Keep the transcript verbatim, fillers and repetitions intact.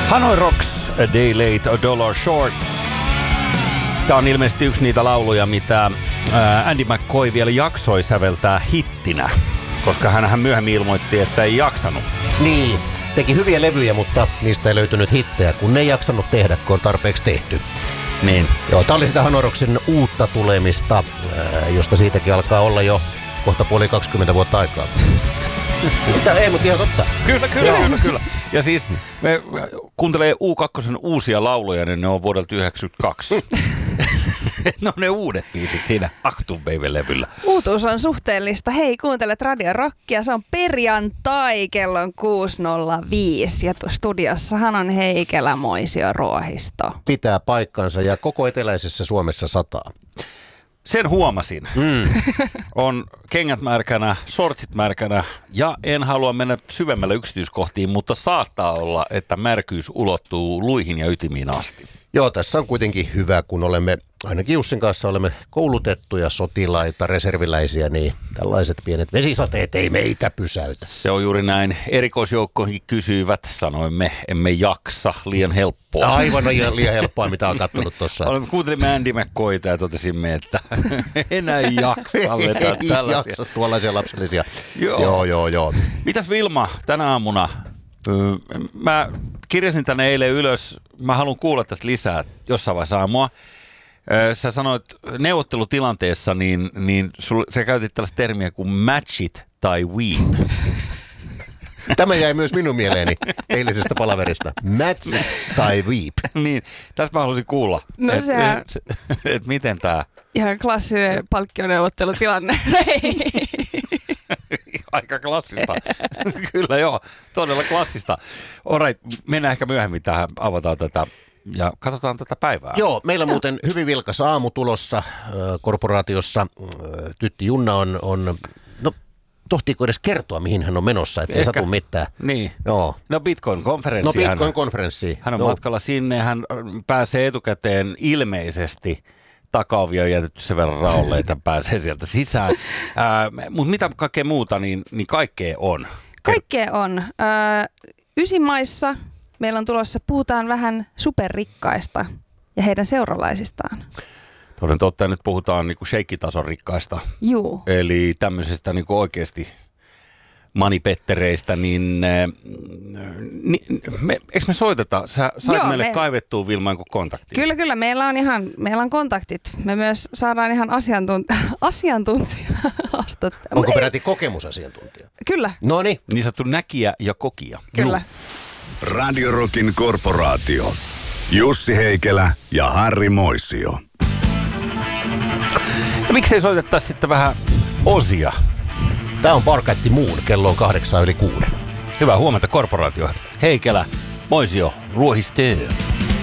Hanoi Rocks, A Day Late, A Dollar Short. Tämä on ilmeisesti yksi niitä lauluja, mitä Andy McCoy vielä jaksoi säveltää hittinä, koska hänhän myöhemmin ilmoitti, että ei jaksanut. Niin, teki hyviä levyjä, mutta niistä ei löytynyt hittejä, kun ne ei jaksanut tehdä, kun on tarpeeksi tehty. Niin. Joo, tämä oli sitä Hanoi Rocksin uutta tulemista, josta siitäkin alkaa olla jo kohta puoli kaksikymmentä vuotta aikaa. Mitä? Ei, mutta ihan totta. Kyllä, kyllä, kyllä, kyllä. Ja siis me kuuntelee U kaksi uusia lauluja, niin ne on vuodelta yhdeksänkymmentäkaksi. No ne uudet biisit siinä Achtung Baby-levyllä. Uutuus on suhteellista. Hei, kuuntelet Radio Rockia. Se on perjantai kello kuusi nolla viisi. Ja studiossahan on Heikelä, Moisio, Ruohisto. Pitää paikkansa ja koko eteläisessä Suomessa sataa. Sen huomasin. Mm. On kengät märkänä, sortsit märkänä ja en halua mennä syvemmälle yksityiskohtiin, mutta saattaa olla, että märkyys ulottuu luihin ja ytimiin asti. Joo, tässä on kuitenkin hyvä, kun olemme, ainakin Jussin kanssa olemme koulutettuja sotilaita, reserviläisiä, niin tällaiset pienet vesisateet ei meitä pysäytä. Se on juuri näin. Erikoisjoukkoihin kysyivät, sanoimme, emme jaksa, liian helppoa. Aivan liian helppoa, mitä on katsonut tuossa. Olemme kuuntelimme Andy McCoyta ja totesimme, että enää ei jaksa vetää tällaisia. Ei jaksa tuollaisia lapsellisia. Joo. joo, joo, joo. Mitäs Vilma tänä aamuna? Mä kirjasin tänne eilen ylös, mä haluan kuulla tästä lisää jossain vaiheessa aamua. Sä sanoit neuvottelutilanteessa, niin, niin sul, sä käytit tällaista termiä kuin match it tai weep. Tämä jäi myös minun mieleeni eilisestä palaverista. Match it tai weep. Niin, tästä mä haluaisin kuulla. No et, sehän... et, et, et miten tää... Ihan klassinen palkkioneuvottelutilanne. Aika klassista. Kyllä joo, todella klassista. Alright, mennään ehkä myöhemmin tähän, avataan tätä ja katsotaan tätä päivää. Joo, meillä on muuten hyvin vilkas aamu tulossa äh, korporaatiossa. Äh, Tytti Junna on, on, no tohtiiko edes kertoa, mihin hän on menossa, ettei satu mitään. Niin. Joo. No Bitcoin-konferenssi. No Bitcoin-konferenssi. Hän on Joo. matkalla sinne, hän pääsee etukäteen ilmeisesti. Takaovia on jätetty sen verran raolle, että pääsee sieltä sisään. Mutta mitä kaikkea muuta, niin, niin kaikkea on. Kaikkea on. Ö, Ysimaissa meillä on tulossa, puhutaan vähän superrikkaista ja heidän seuralaisistaan. Toden totta, nyt puhutaan niinku sheikkitason rikkaista. Juu. Eli tämmöisestä niinku oikeasti manipettereistä, niin ni, me, eikö me soiteta? Sä sait Joo, meille me... kaivettua Vilmaan kuin kontaktiin. Kyllä, kyllä. Meillä on ihan, meillä on kontaktit. Me myös saadaan ihan asiantunt... asiantuntija. Onko peräti kokemusasiantuntija? Kyllä. Noniin. Niin sanottu näkijä ja kokija. Kyllä. Radio Rockin korporaatio. Jussi Heikelä ja Harri Moisio. Ja miksei soitettaisi sitten vähän Osia? Tämä on Parkatti Moon, kello on kahdeksan yli kuuden. Hyvää huomenta korporaatio. Heikelä, Moisio, Ruohisto.